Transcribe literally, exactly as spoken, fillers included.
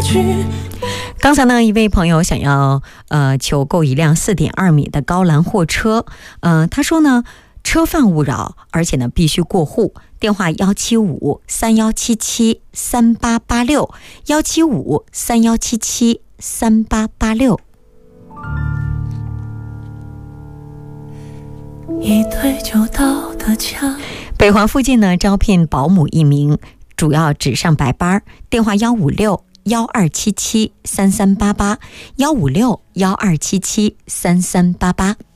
刚才呢，一位朋友想要呃求购一辆 四点二米的高栏货车，呃，他说呢，车贩勿扰，而且呢必须过户。电话幺七五三幺七七三八八六，幺七五三幺七七三八八六。 一推就倒的墙。 北环附近呢招聘保姆一名，主要只上白班，电话幺五六幺二七七三三八八，幺五六幺二七七三三八八。